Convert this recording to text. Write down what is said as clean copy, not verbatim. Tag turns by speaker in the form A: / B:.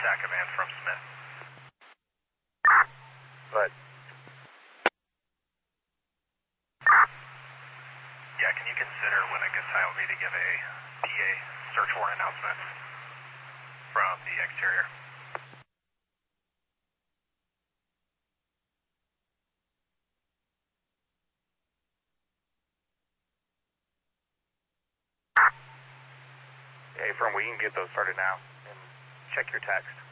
A: TAC command from Smith.
B: But
A: yeah, can you consider when a good time would be to give a DA search warrant announcement from the exterior?
B: hey, firm, we can get those started now and check your text.